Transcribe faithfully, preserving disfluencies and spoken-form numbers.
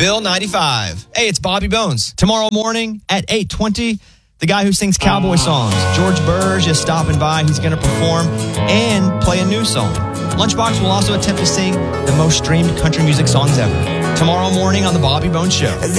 Bill ninety-five. Hey, it's Bobby Bones. Tomorrow morning at eight twenty, the guy who sings cowboy songs, George Burge, is stopping by. He's going to perform and play a new song. Lunchbox will also attempt to sing the most streamed country music songs ever. Tomorrow morning on The Bobby Bones Show.